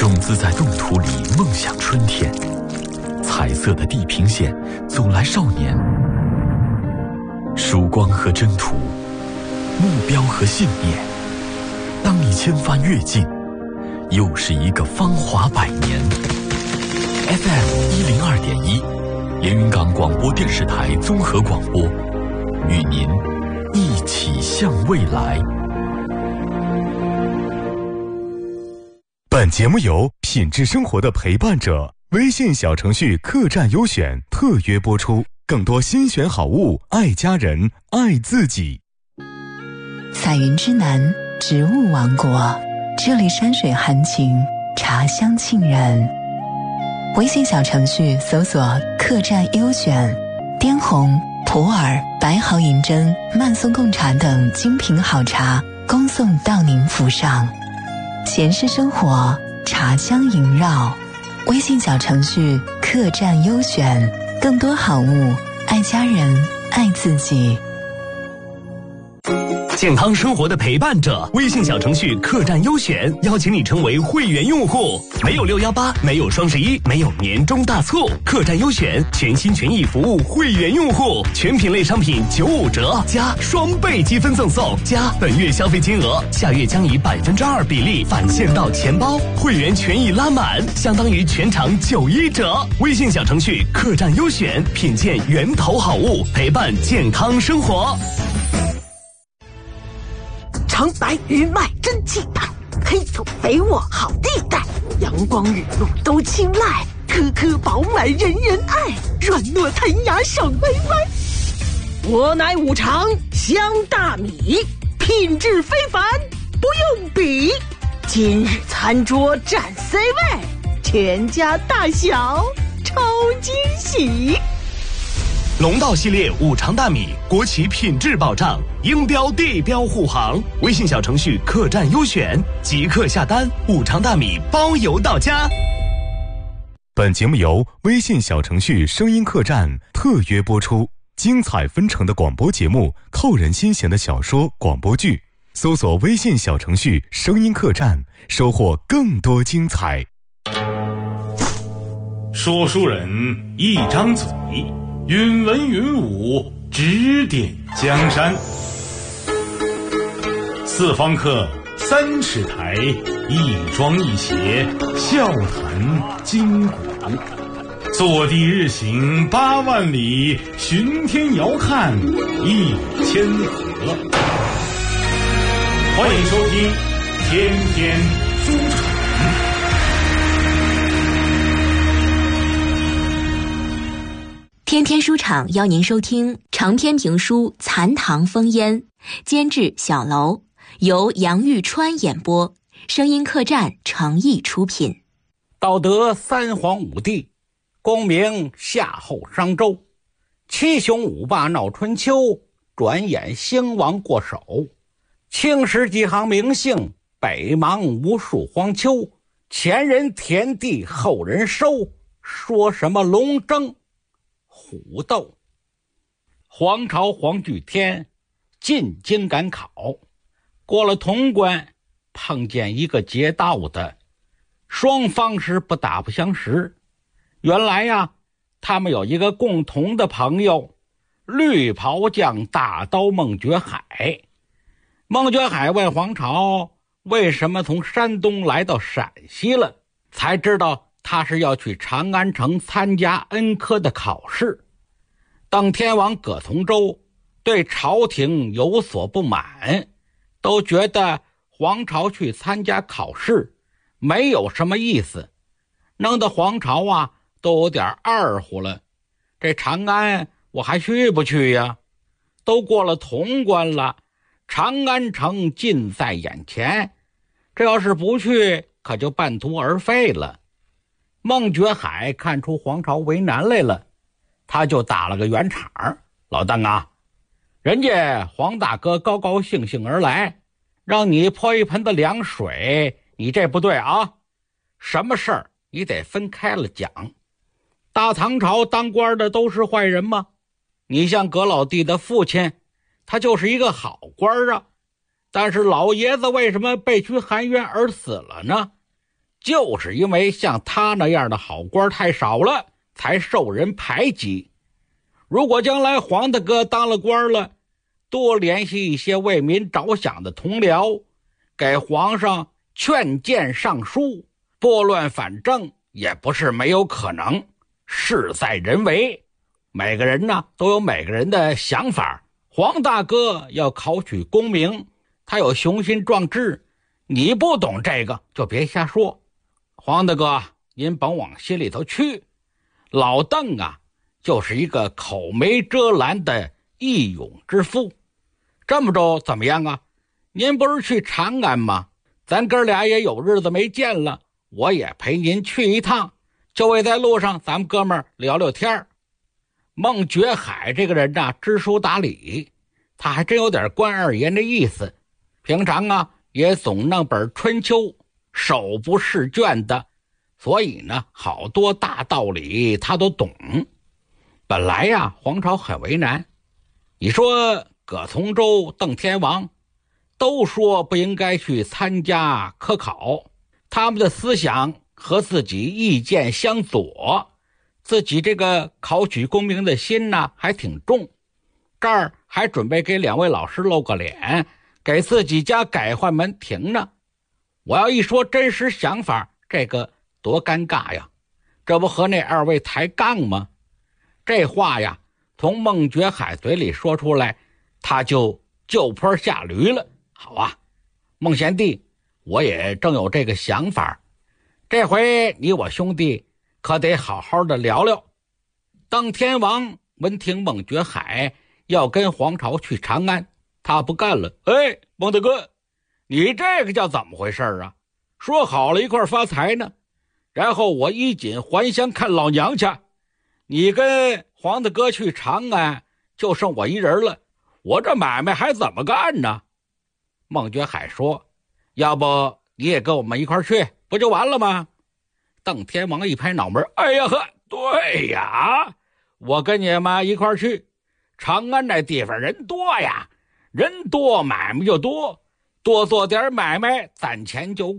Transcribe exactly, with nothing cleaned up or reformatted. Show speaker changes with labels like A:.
A: 种子在冻土里梦想春天，彩色的地平线走来少年，曙光和征途，目标和信念。当你千帆越尽，又是一个芳华百年。F M 一零二点一，连云港广播电视台综合广播，与您一起向未来。
B: 本节目由品质生活的陪伴者微信小程序客栈优选特约播出，更多新选好物，爱家人，爱自己。
C: 彩云之南，植物王国，这里山水含情，茶香沁人。微信小程序搜索客栈优选，滇红、普洱、白毫银针、曼松贡茶等精品好茶恭送到您府上。闲适生活，茶香萦绕。微信小程序客栈优选，更多好物，爱家人，爱自己。
D: 健康生活的陪伴者，微信小程序客栈优选邀请你成为会员用户，没有六一八，没有双十一，没有年终大促，客栈优选全心全意服务会员用户，全品类商品九五折加双倍积分赠送，加本月消费金额下月将以百分之二比例返现到钱包，会员权益拉满，相当于全场九一折。微信小程序客栈优选，品鉴源头好物，陪伴健康生活。
E: 长白鱼麦真气派，黑土肥沃好地带，阳光雨露都青睐，颗颗饱满人人爱，软糯弹牙爽歪歪。我乃五常香大米，品质非凡不用比，今日餐桌占 C 位，全家大小超惊喜。
D: 龙道系列五常大米，国企品质保障，英标地标护航。微信小程序客栈优选，即刻下单，五常大米包邮到家。
B: 本节目由微信小程序声音客栈特约播出，精彩纷呈的广播节目，扣人心弦的小说广播剧，搜索微信小程序声音客栈，收获更多精彩。
F: 说书人一张嘴，云文云武，指点江山。四方客，三尺台，一庄一谐，笑谈今古。坐地日行八万里，巡天遥看一千河。欢迎收听天天书场。
G: 天天书场邀您收听长篇评书《残唐风烟》，监制小楼，由杨玉川演播，声音客栈诚意出品。
H: 道德三皇五帝，功名夏后商周，七雄五霸闹春秋，转眼兴亡过手。青史几行名姓，北邙无数荒丘。前人田地，后人收，说什么龙争虎斗。黄巢黄巨天进京赶考，过了潼关，碰见一个劫道的，双方是不打不相识。原来呀，他们有一个共同的朋友，绿袍将大刀孟觉海。孟觉海问黄巢为什么从山东来到陕西了，才知道他是要去长安城参加恩科的考试。邓天王葛从周对朝廷有所不满，都觉得黄巢去参加考试没有什么意思，弄得黄巢啊都有点二乎了。这长安我还去不去呀？都过了潼关了，长安城近在眼前，这要是不去可就半途而废了。孟觉海看出黄巢为难来了，他就打了个圆场。老邓啊，人家黄大哥高高兴兴而来，让你泼一盆的凉水，你这不对啊！什么事儿你得分开了讲。大唐朝当官的都是坏人吗？你像葛老弟的父亲，他就是一个好官啊，但是老爷子为什么被驱含冤而死了呢？ 就是因为像他那样的好官太少了，才受人排挤。如果将来黄大哥当了官了，多联系一些为民着想的同僚，给皇上劝谏上书，拨乱反正也不是没有可能，事在人为。每个人呢都有每个人的想法，黄大哥要考取功名，他有雄心壮志，你不懂这个就别瞎说。黄大哥，您甭往心里头去，老邓啊就是一个口没遮拦的义勇之妇。这么着怎么样啊？您不是去长安吗？咱哥俩也有日子没见了，我也陪您去一趟，就为在路上咱们哥们儿聊聊天儿。孟觉海这个人呐、啊，知书达理，他还真有点关二爷的意思。平常啊也总弄本春秋，手不释卷的，所以呢好多大道理他都懂。本来呀皇朝很为难，你说葛从周、邓天王都说不应该去参加科考，他们的思想和自己意见相左，自己这个考取功名的心呢还挺重，这儿还准备给两位老师露个脸，给自己家改换门庭呢。我要一说真实想法，这个多尴尬呀，这不和那二位抬杠吗？这话呀从孟觉海嘴里说出来，他就就坡下驴了。好啊，孟贤弟，我也正有这个想法，这回你我兄弟可得好好的聊聊。邓天王闻听孟觉海要跟黄巢去长安，他不干了。哎，孟大哥，你这个叫怎么回事啊？说好了一块发财呢，然后我衣锦还乡看老娘去，你跟黄大哥去长安，就剩我一人了，我这买卖还怎么干呢？孟觉海说，要不你也跟我们一块去，不就完了吗？邓天王一拍脑门，哎呀呵，对呀，我跟你们一块去，长安那地方人多呀，人多买卖就多，多做点买卖，攒钱就